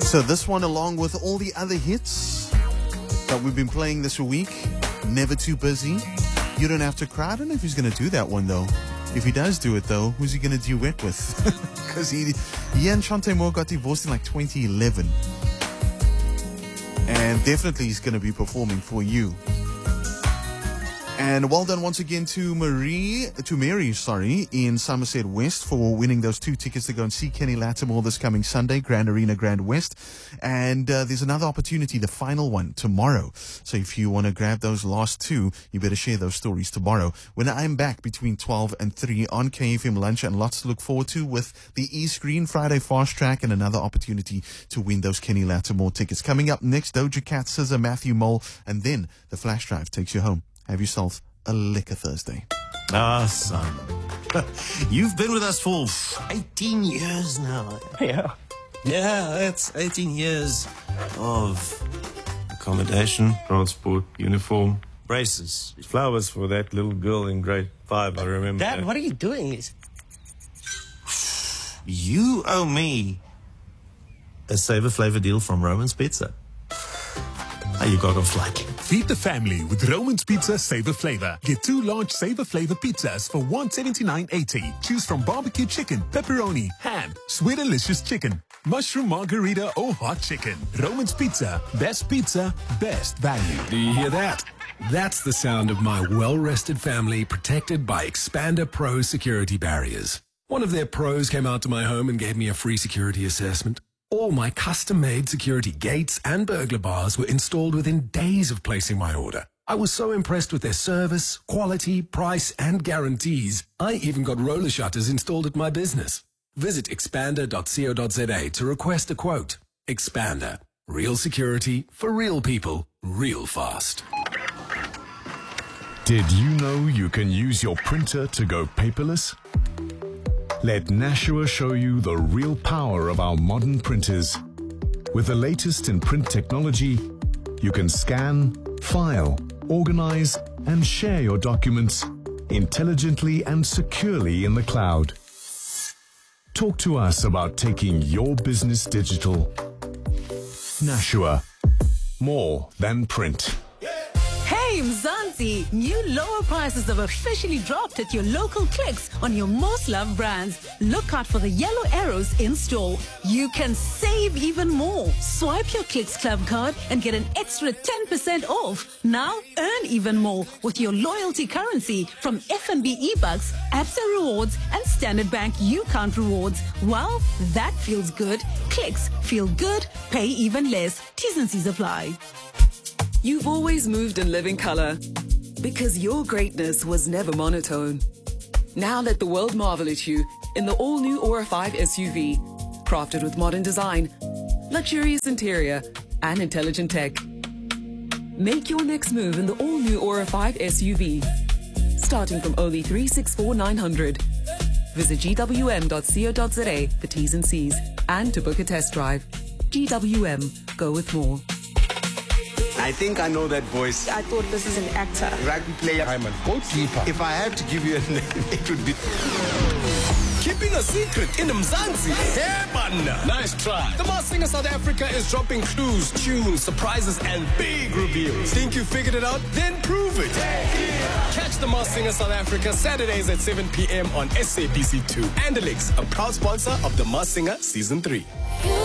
So this one, along with all the other hits that we've been playing this week, Never Too Busy, You Don't Have to Cry. I don't know if he's going to do that one, though. If he does do it, though, who's he going to duet with? Because he and Chante Moore got divorced in like 2011. And definitely he's going to be performing for you. And well done once again to Mary, in Somerset West for winning those 2 tickets to go and see Kenny Lattimore this coming Sunday, Grand Arena, Grand West. And there's another opportunity, the final one, tomorrow. So if you want to grab those last 2, you better share those stories tomorrow when I'm back between 12 and 3 on KFM Lunch, and lots to look forward to with the E-Screen Friday Fast Track and another opportunity to win those Kenny Lattimore tickets. Coming up next, Doja Cat, Scissor, Matthew Mole, and then the Flash Drive takes you home. Have yourself a liquor Thursday. Ah, son. You've been with us for 18 years now. Yeah. Yeah, it's 18 years of accommodation, transport, uniform, braces, flowers for that little girl in grade 5, I remember. Dad, what are you doing? You owe me a Savor Flavor deal from Roman's Pizza. You got off lightly. Feed the family with Roman's Pizza Savor Flavor. Get 2 large Savor Flavor pizzas for $179.80. Choose from barbecue chicken, pepperoni, ham, sweet delicious chicken, mushroom margarita or hot chicken. Roman's Pizza. Best pizza, best value. Do you hear that? That's the sound of my well-rested family protected by Expander Pro security barriers. One of their pros came out to my home and gave me a free security assessment. All my custom-made security gates and burglar bars were installed within days of placing my order. I was so impressed with their service, quality, price, and guarantees. I even got roller shutters installed at my business. Visit expander.co.za to request a quote. Expander. Real security for real people, real fast. Did you know you can use your printer to go paperless? Let Nashua show you the real power of our modern printers. With the latest in print technology, you can scan, file, organize, and share your documents intelligently and securely in the cloud. Talk to us about taking your business digital. Nashua. More than print. Hey Mzansi, new lower prices have officially dropped at your local Clicks on your most loved brands. Look out for the yellow arrows in store. You can save even more. Swipe your Clicks Club card and get an extra 10% off. Now earn even more with your loyalty currency from FNB eBucks, Absa Rewards and Standard Bank UCount Rewards. Well, that feels good. Clicks, feel good, pay even less. T's and C's apply. You've always moved in living color because your greatness was never monotone. Now let the world marvel at you in the all-new Aura 5 SUV, crafted with modern design, luxurious interior, and intelligent tech. Make your next move in the all-new Aura 5 SUV, starting from only $364,900. Visit gwm.co.za for T's and C's and to book a test drive. GWM, go with more. I think I know that voice. I thought this is an actor. Rugby player. I'm a goalkeeper. If I had to give you a name, it would be... Keeping a secret in Mzansi. Hey, man. Nice try. The Masked Singer South Africa is dropping clues, tunes, surprises, and big reveals. Think you figured it out? Then prove it. Catch The Masked Singer South Africa Saturdays at 7 p.m. on SABC2. Andelix, a proud sponsor of The Masked Singer Season 3.